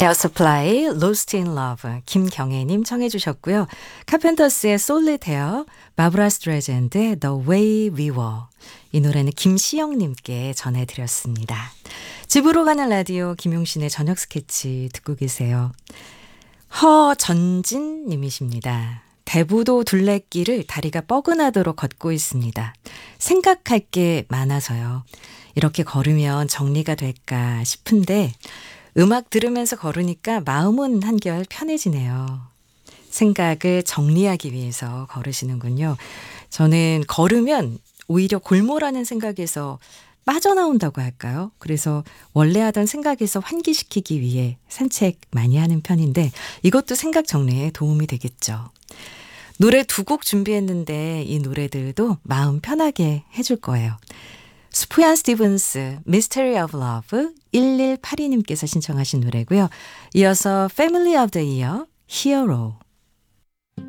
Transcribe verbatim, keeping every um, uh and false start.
에어서플라이 Lost in Love 김경애님 청해 주셨고요. 카펜터스의 솔리테어, 바브라 스트레이젠드의 The Way We Were, 이 노래는 김시영님께 전해드렸습니다. 집으로 가는 라디오 김용신의 저녁 스케치 듣고 계세요. 허전진님이십니다. 대부도 둘레길을 다리가 뻐근하도록 걷고 있습니다. 생각할 게 많아서요. 이렇게 걸으면 정리가 될까 싶은데 음악 들으면서 걸으니까 마음은 한결 편해지네요. 생각을 정리하기 위해서 걸으시는군요. 저는 걸으면 오히려 골몰하는 생각에서 빠져나온다고 할까요? 그래서 원래 하던 생각에서 환기시키기 위해 산책 많이 하는 편인데 이것도 생각 정리에 도움이 되겠죠. 노래 두 곡 준비했는데 이 노래들도 마음 편하게 해줄 거예요. 스푸얀 스티븐스, Mystery of Love, 일일팔이님께서 신청하신 노래고요. 이어서 Family of the Year, Hero.